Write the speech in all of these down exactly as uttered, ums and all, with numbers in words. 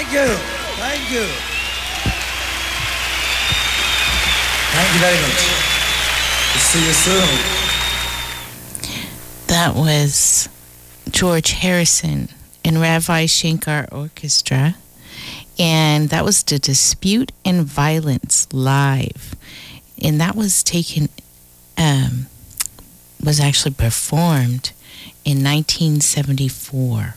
Thank you. Thank you. Thank you very much. See you soon. That was George Harrison and Ravi Shankar Orchestra. And that was the Dispute and Violence live. And that was taken, um, was actually performed in nineteen seventy-four.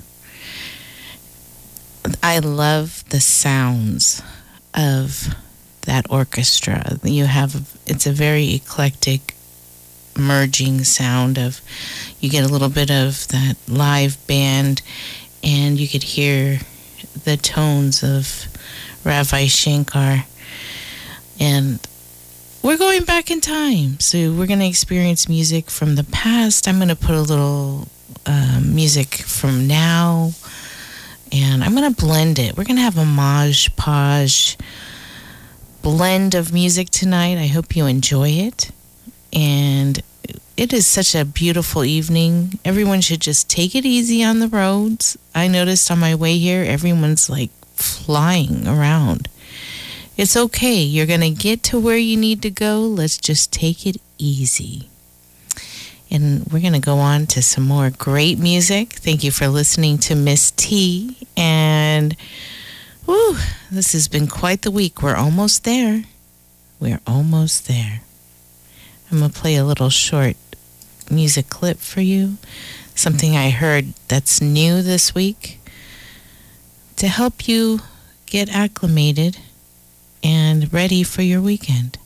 I love the sounds of that orchestra. You have, it's a very eclectic merging sound of, you get a little bit of that live band, and you could hear the tones of Ravi Shankar. And we're going back in time, so we're going to experience music from the past. I'm going to put a little uh, music from now, and I'm going to blend it. We're going to have a Maj Podge blend of music tonight. I hope you enjoy it. And it is such a beautiful evening. Everyone should just take it easy on the roads. I noticed on my way here, everyone's like flying around. It's okay. You're going to get to where you need to go. Let's just take it easy. And we're going to go on to some more great music. Thank you for listening to Miss T. And whew, this has been quite the week. We're almost there. We're almost there. I'm going to play a little short music clip for you. Something I heard that's new this week to help you get acclimated and ready for your weekend.